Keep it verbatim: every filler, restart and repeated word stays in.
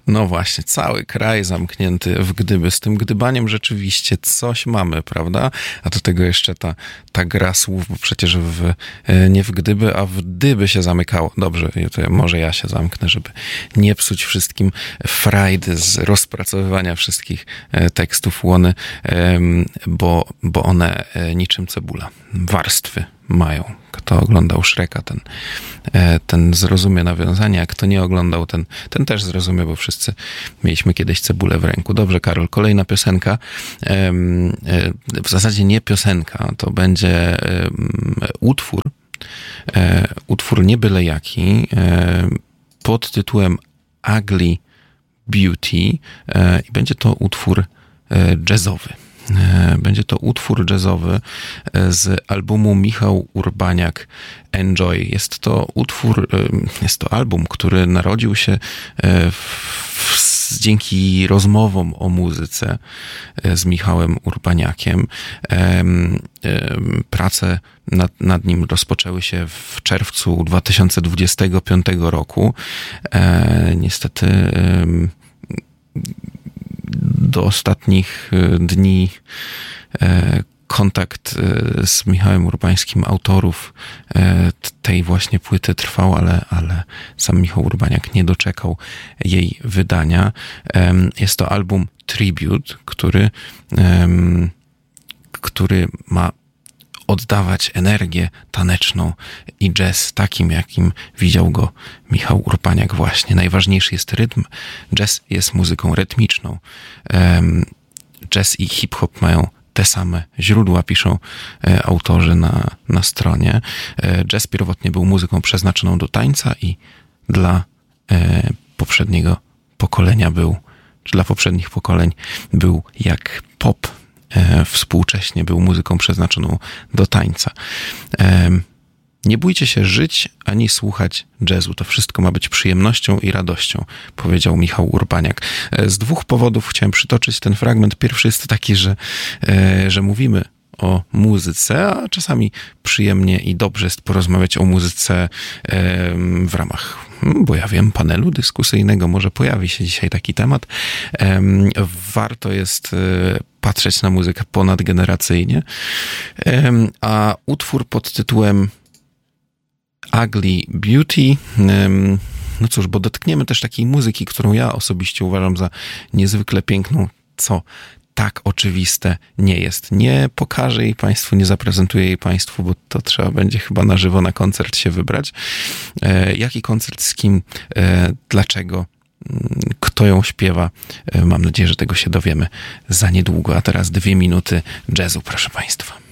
No właśnie, cały kraj zamknięty w gdyby. Z tym gdybaniem rzeczywiście coś mamy, prawda? A do tego jeszcze ta, ta gra słów, bo przecież w, nie w gdyby, a w dyby się zamykało. Dobrze, to może ja się zamknę, żeby nie psuć wszystkim frajdy z rozpracowywania wszystkich tekstów łony, bo, bo one niczym cebula. Warstwy mają. Kto oglądał Shreka, ten, ten zrozumie nawiązania, a kto nie oglądał, ten, ten też zrozumie, bo wszyscy mieliśmy kiedyś cebulę w ręku. Dobrze, Karol, kolejna piosenka. W zasadzie nie piosenka, to będzie utwór, utwór nie byle jaki, pod tytułem Ugly Beauty i będzie to utwór jazzowy. Będzie to utwór jazzowy z albumu Michał Urbaniak Enjoy. Jest to utwór, jest to album, który narodził się w, dzięki rozmowom o muzyce z Michałem Urbaniakiem. Prace nad, nad nim rozpoczęły się w czerwcu dwa tysiące dwudziestego piątego roku. Niestety do ostatnich dni kontakt z Michałem Urbańskim, autorów tej właśnie płyty trwał, ale, ale sam Michał Urbaniak nie doczekał jej wydania. Jest to album Tribute, który, który ma oddawać energię taneczną i jazz takim, jakim widział go Michał Urbaniak właśnie. Najważniejszy jest rytm. Jazz jest muzyką rytmiczną. Jazz i hip-hop mają te same źródła, piszą autorzy na, na stronie. Jazz pierwotnie był muzyką przeznaczoną do tańca i dla poprzedniego pokolenia był, czy dla poprzednich pokoleń był jak pop. Współcześnie był muzyką przeznaczoną do tańca. Nie bójcie się żyć ani słuchać jazzu. To wszystko ma być przyjemnością i radością, powiedział Michał Urbaniak. Z dwóch powodów chciałem przytoczyć ten fragment. Pierwszy jest taki, że, że mówimy o muzyce, a czasami przyjemnie i dobrze jest porozmawiać o muzyce w ramach, bo ja wiem, panelu dyskusyjnego. Może pojawi się dzisiaj taki temat. Warto jest patrzeć na muzykę ponadgeneracyjnie. A utwór pod tytułem Ugly Beauty, no cóż, bo dotkniemy też takiej muzyki, którą ja osobiście uważam za niezwykle piękną, co tak oczywiste nie jest. Nie pokażę jej Państwu, nie zaprezentuję jej Państwu, bo to trzeba będzie chyba na żywo na koncert się wybrać. E, jaki koncert, z kim, e, dlaczego, kto ją śpiewa. E, mam nadzieję, że tego się dowiemy za niedługo. A teraz dwie minuty jazzu, proszę Państwa.